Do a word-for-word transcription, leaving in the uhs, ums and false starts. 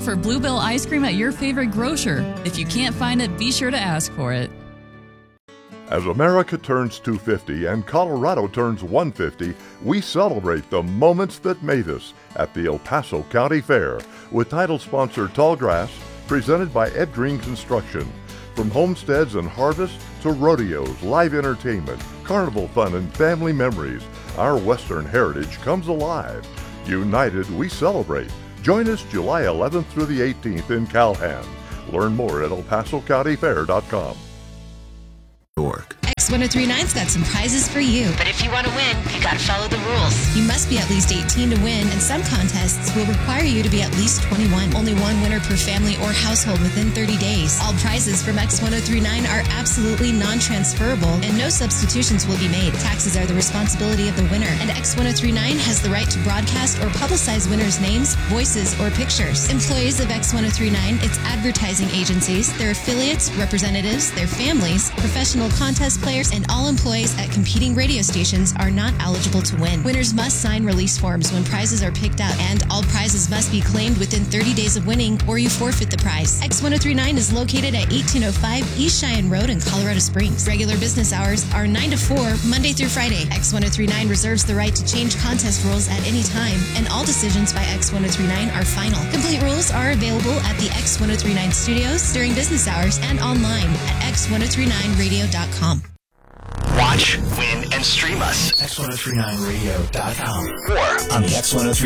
for Bluebell ice cream at your favorite grocer. If you can't find it, be sure to ask for it. As America turns two hundred fifty and Colorado turns one hundred fifty, we celebrate the moments that made us at the El Paso County Fair with title sponsor Tallgrass, presented by Ed Green Construction. From homesteads and harvests to rodeos, live entertainment, carnival fun, and family memories, our Western heritage comes alive. United, we celebrate. Join us July eleventh through the eighteenth in Calhan. Learn more at el paso county fair dot com. X ten thirty-nine's got some prizes for you. But if you want to win, you gotta follow the rules. You must be at least eighteen to win, and some contests will require you to be at least twenty-one. Only one winner per family or household within thirty days. All prizes from X ten thirty-nine are absolutely non-transferable, and no substitutions will be made. Taxes are the responsibility of the winner, and X ten thirty-nine has the right to broadcast or publicize winners' names, voices, or pictures. Employees of X ten thirty-nine, its advertising agencies, their affiliates, representatives, their families, professional contest players, and all employees at competing radio stations are not eligible to win. Winners must sign release forms when prizes are picked out, and all prizes must be claimed within thirty days of winning, or you forfeit the prize. X ten thirty-nine is located at eighteen oh five East Cheyenne Road in Colorado Springs. Regular business hours are nine to four, Monday through Friday. X ten thirty-nine reserves the right to change contest rules at any time, and all decisions by X ten thirty-nine are final. Complete rules are available at the X ten thirty-nine studios during business hours and online at x ten thirty-nine radio dot com. Watch, win, and stream us. X ten thirty-nine radio dot com or on the X ten thirty-nine